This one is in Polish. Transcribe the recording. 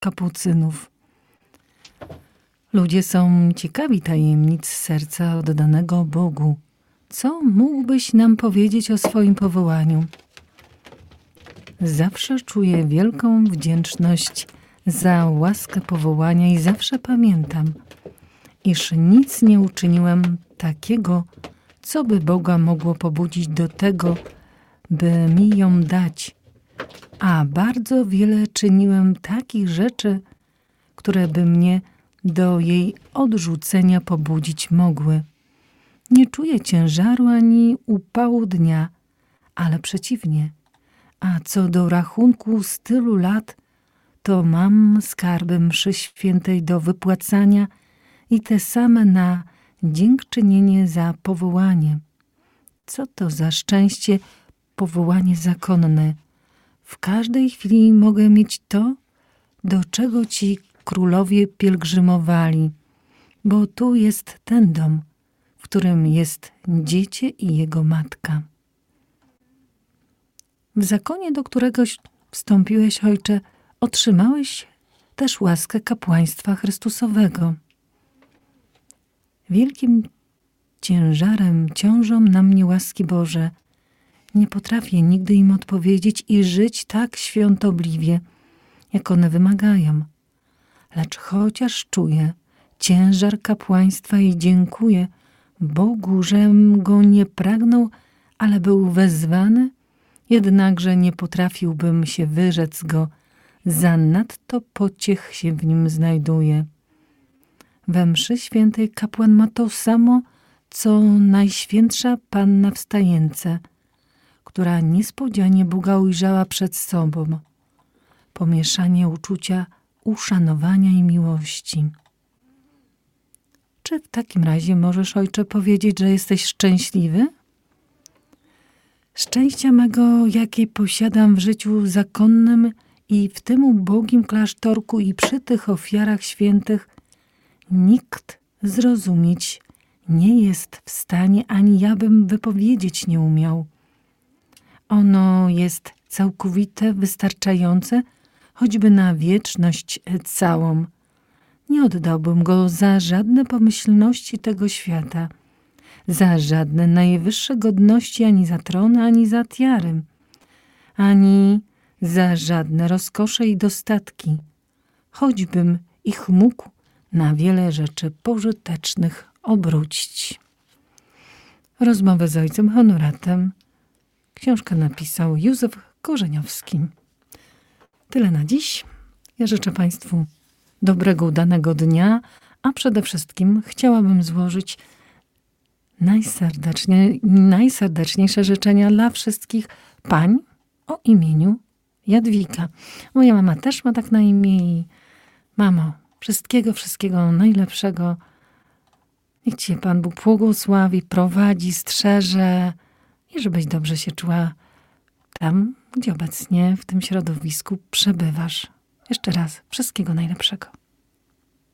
kapucynów. Ludzie są ciekawi tajemnic serca oddanego Bogu. Co mógłbyś nam powiedzieć o swoim powołaniu? Zawsze czuję wielką wdzięczność za łaskę powołania i zawsze pamiętam, iż nic nie uczyniłem takiego, co by Boga mogło pobudzić do tego, by mi ją dać, a bardzo wiele czyniłem takich rzeczy, które by mnie do jej odrzucenia pobudzić mogły. Nie czuję ciężaru ani upału dnia, ale przeciwnie. A co do rachunku z tylu lat, to mam skarby mszy świętej do wypłacania i te same na dziękczynienie za powołanie. Co to za szczęście powołanie zakonne? W każdej chwili mogę mieć to, do czego ci królowie pielgrzymowali, bo tu jest ten dom, w którym jest dziecię i jego matka. W zakonie, do którego wstąpiłeś, ojcze, otrzymałeś też łaskę kapłaństwa Chrystusowego. Wielkim ciężarem ciążą na mnie łaski Boże. Nie potrafię nigdy im odpowiedzieć i żyć tak świątobliwie, jak one wymagają. Lecz chociaż czuję ciężar kapłaństwa i dziękuję Bogu, żem go nie pragnął, ale był wezwany, jednakże nie potrafiłbym się wyrzec go, zanadto pociech się w nim znajduje. We mszy świętej kapłan ma to samo, co Najświętsza Panna Wstajeńca, która niespodzianie Boga ujrzała przed sobą. Pomieszanie uczucia uszanowania i miłości. Czy w takim razie możesz, ojcze, powiedzieć, że jesteś szczęśliwy? Szczęścia mego, jakie posiadam w życiu zakonnym i w tym ubogim klasztorku i przy tych ofiarach świętych, nikt zrozumieć nie jest w stanie, ani ja bym wypowiedzieć nie umiał. Ono jest całkowite, wystarczające, choćby na wieczność całą. Nie oddałbym go za żadne pomyślności tego świata, za żadne najwyższe godności, ani za tron, ani za tiary, ani za żadne rozkosze i dostatki, choćbym ich mógł na wiele rzeczy pożytecznych obrócić. Rozmowę z ojcem Honoratem. Książkę napisał Józef Korzeniowski. Tyle na dziś. Ja życzę Państwu dobrego, udanego dnia, a przede wszystkim chciałabym złożyć najserdeczniejsze życzenia dla wszystkich pań o imieniu Jadwiga. Moja mama też ma tak na imię i mamo, wszystkiego najlepszego. Niech Cię Pan Bóg błogosławi, prowadzi, strzeże i żebyś dobrze się czuła tam, gdzie obecnie w tym środowisku przebywasz. Jeszcze raz wszystkiego najlepszego.